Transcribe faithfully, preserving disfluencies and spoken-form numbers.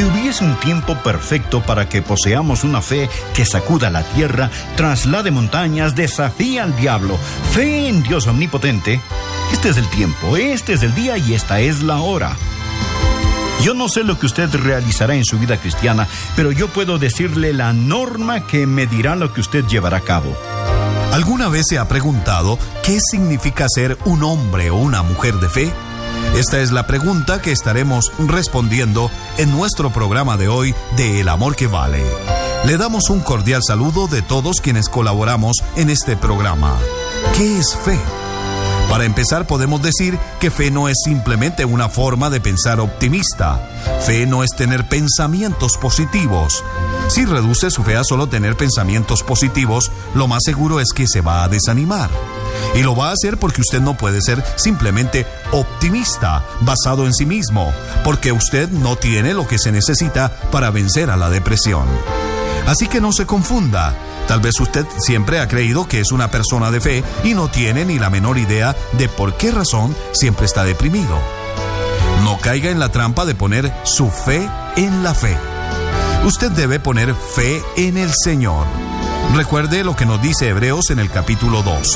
Si hubiese un tiempo perfecto para que poseamos una fe que sacuda la tierra, traslade montañas, desafía al diablo, fe en Dios omnipotente, este es el tiempo, este es el día y esta es la hora. Yo no sé lo que usted realizará en su vida cristiana, pero yo puedo decirle la norma que medirá lo que usted llevará a cabo. ¿Alguna vez se ha preguntado qué significa ser un hombre o una mujer de fe? Esta es la pregunta que estaremos respondiendo en nuestro programa de hoy de El Amor que Vale. Le damos un cordial saludo de todos quienes colaboramos en este programa. ¿Qué es fe? Para empezar, podemos decir que fe no es simplemente una forma de pensar optimista. Fe no es tener pensamientos positivos. Si reduce su fe a solo tener pensamientos positivos, lo más seguro es que se va a desanimar. Y lo va a hacer porque usted no puede ser simplemente optimista, basado en sí mismo, porque usted no tiene lo que se necesita para vencer a la depresión. Así que no se confunda. Tal vez usted siempre ha creído que es una persona de fe y no tiene ni la menor idea de por qué razón siempre está deprimido. No caiga en la trampa de poner su fe en la fe. Usted debe poner fe en el Señor. Recuerde lo que nos dice Hebreos en el capítulo dos.